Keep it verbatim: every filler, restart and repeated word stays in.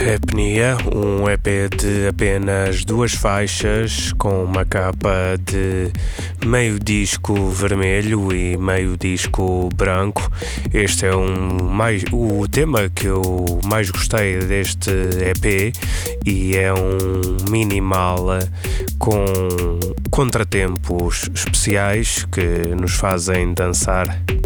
Apnea, um E P de apenas duas faixas, com uma capa de meio disco vermelho e meio disco branco. Este é um mais, o tema que eu mais gostei deste E P, e é um minimal com contratempos especiais que nos fazem dançar.